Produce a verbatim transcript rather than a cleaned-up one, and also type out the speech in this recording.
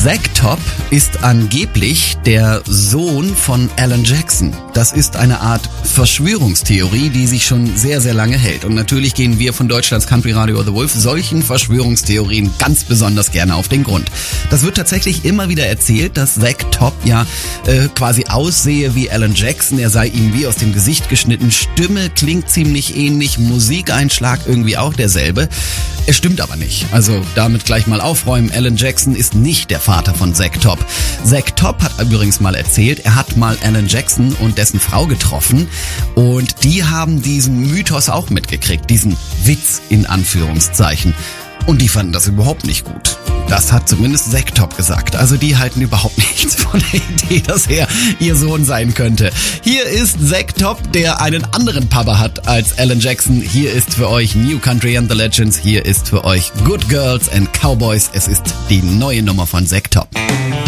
Zack Top ist angeblich der Sohn von Alan Jackson. Das ist eine Art Verschwörungstheorie, die sich schon sehr, sehr lange hält. Und natürlich gehen wir von Deutschlands Country Radio The Wolf solchen Verschwörungstheorien ganz besonders gerne auf den Grund. Das wird tatsächlich immer wieder erzählt, dass Zack Top ja äh, quasi aussehe wie Alan Jackson. Er sei ihm wie aus dem Gesicht geschnitten. Stimme klingt ziemlich ähnlich, Musikeinschlag irgendwie auch derselbe. Es stimmt aber nicht. Also damit gleich mal aufräumen. Alan Jackson ist nicht der Vater von Zack Top. Zack Top hat übrigens mal erzählt, er hat mal Alan Jackson und dessen Frau getroffen und die haben diesen Mythos auch mitgekriegt, diesen Witz in Anführungszeichen. Und die fanden das überhaupt nicht gut. Das hat zumindest Zack Top gesagt. Also die halten überhaupt nichts von der Idee, dass er ihr Sohn sein könnte. Hier ist Zack Top, der einen anderen Papa hat als Alan Jackson. Hier ist für euch New Country and the Legends. Hier ist für euch Good Girls and Cowboys. Es ist die neue Nummer von Zack Top.